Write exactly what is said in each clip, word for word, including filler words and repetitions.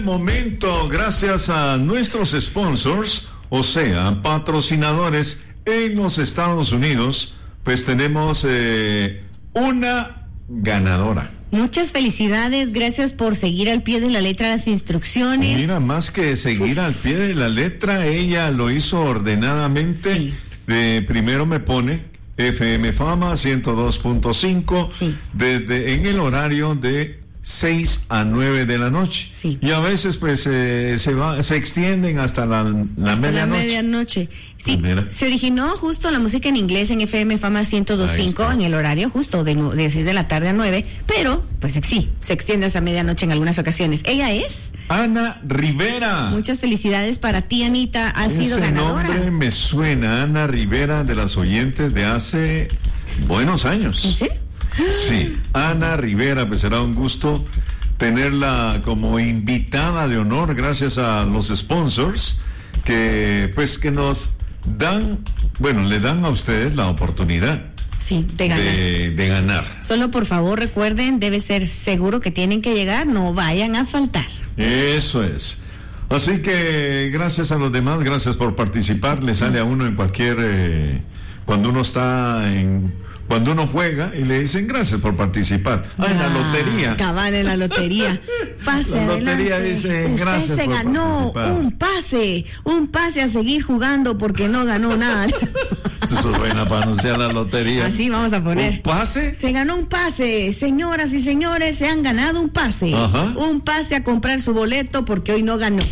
Momento, gracias a nuestros sponsors, o sea, patrocinadores en los Estados Unidos, pues tenemos eh, una ganadora. Muchas felicidades, gracias por seguir al pie de la letra las instrucciones. Mira, más que seguir Uf. al pie de la letra, ella lo hizo ordenadamente. Sí. Eh, primero me pone F M Fama ciento dos punto cinco, sí. desde en el horario de seis a nueve de la noche. Sí. Y a veces pues eh, se va, se extienden hasta la, la hasta medianoche. la medianoche. Sí, Mira. Se originó justo la música en inglés en F M Fama ciento dos punto cinco en el horario justo de, de seis de la tarde a nueve, pero pues sí, se extiende hasta medianoche en algunas ocasiones. Ella es Ana Rivera. Muchas felicidades para ti, Anita, has Ese sido ganadora. Ese nombre me suena, Ana Rivera, de las oyentes de hace buenos años. ¿En serio? Sí, Ana Rivera, pues será un gusto tenerla como invitada de honor gracias a los sponsors que pues que nos dan, bueno, le dan a ustedes la oportunidad. Sí, de ganar. De, de ganar. Solo por favor recuerden, debe ser seguro que tienen que llegar, no vayan a faltar. Eso es. Así que gracias a los demás, gracias por participar. Le sale a uno en cualquier, eh, cuando uno está en... Cuando uno juega y le dicen gracias por participar. Ah, en la lotería. Cabal, en la lotería. Pase la adelante. lotería dice gracias Usted se por ganó participar. un pase, un pase a seguir jugando porque no ganó nada. Eso es buena para anunciar la lotería. Así vamos a poner. ¿Un pase? Se ganó un pase. Señoras y señores, se han ganado un pase. Ajá. Un pase a comprar su boleto porque hoy no ganó.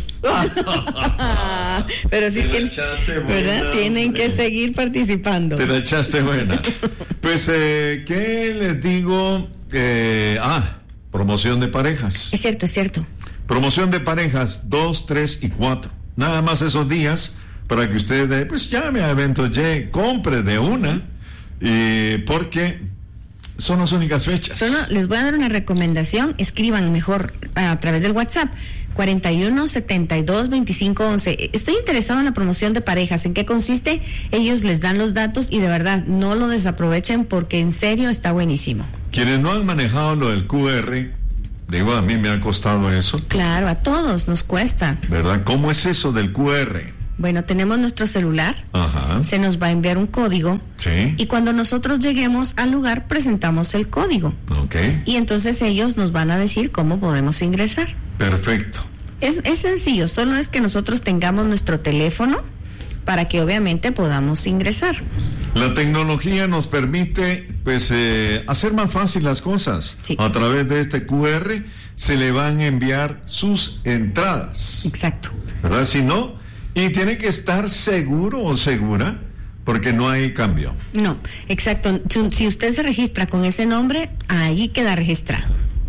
Pero sí Te la tienen, echaste buena, ¿verdad? Tienen que seguir participando. Te la echaste buena. Pues, eh, ¿qué les digo? Eh, ah, promoción de parejas. Es cierto, es cierto. Promoción de parejas dos, tres y cuatro. Nada más esos días para que usted, pues, llame a Eventos Y, compre de una, y porque son las únicas fechas. Solo les voy a dar una recomendación, escriban mejor a, a través del WhatsApp, cuarenta y uno, setenta y dos, veinticinco, once. Estoy interesado en la promoción de parejas, ¿en qué consiste? Ellos les dan los datos y de verdad no lo desaprovechen porque en serio está buenísimo. Quienes no han manejado lo del Q R, digo, a mí me ha costado eso. Claro, a todos nos cuesta. ¿Verdad? ¿Cómo es eso del Q R? Bueno, tenemos nuestro celular, Ajá. se nos va a enviar un código, sí. Y cuando nosotros lleguemos al lugar presentamos el código. Ok. Y entonces ellos nos van a decir cómo podemos ingresar. Perfecto. Es, es sencillo, solo es que nosotros tengamos nuestro teléfono para que obviamente podamos ingresar. La tecnología nos permite pues eh, hacer más fácil las cosas. Sí. A través de este Q R se le van a enviar sus entradas. Exacto. ¿Verdad? Si no, y tiene que estar seguro o segura porque no hay cambio. No, exacto. Si, si usted se registra con ese nombre, ahí queda registrado.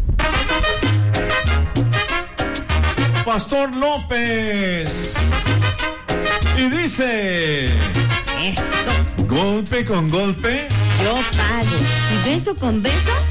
Pastor López. Y dice... Eso. Golpe con golpe. Yo pago. Y beso con beso.